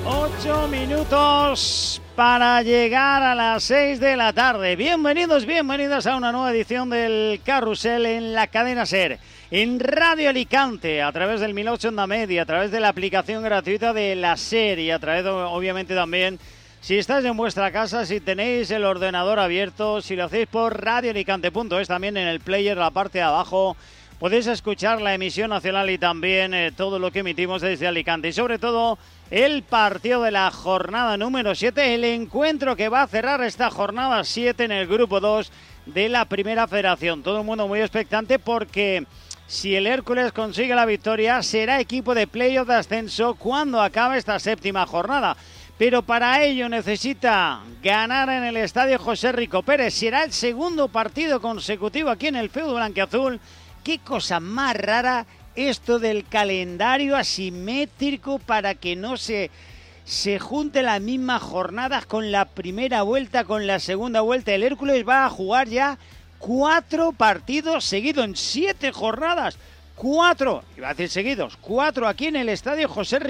8 minutos para llegar a las 6 de la tarde. Bienvenidos, bienvenidas a una nueva edición del Carrusel en la cadena SER. En Radio Alicante, a través del 1008 Onda Media, a través de la aplicación gratuita de la SER y a través, obviamente, también, si estáis en vuestra casa, si tenéis el ordenador abierto, si lo hacéis por radioalicante.es, también en el player, la parte de abajo, podéis escuchar la emisión nacional y también todo lo que emitimos desde Alicante. Y sobre todo, el partido de la jornada número 7, el encuentro que va a cerrar esta jornada 7 en el grupo 2 de la Primera Federación. Todo el mundo muy expectante porque si el Hércules consigue la victoria, será equipo de playoff de ascenso cuando acabe esta séptima jornada. Pero para ello necesita ganar en el estadio José Rico Pérez. Será el segundo partido consecutivo aquí en el feudo blanquiazul. Qué cosa más rara esto del calendario asimétrico para que no se junte las mismas jornadas con la primera vuelta, con la segunda vuelta. El Hércules va a jugar ya 4 partidos seguidos en 7 jornadas. 4, iba a decir seguidos, 4 aquí en el estadio José Rico.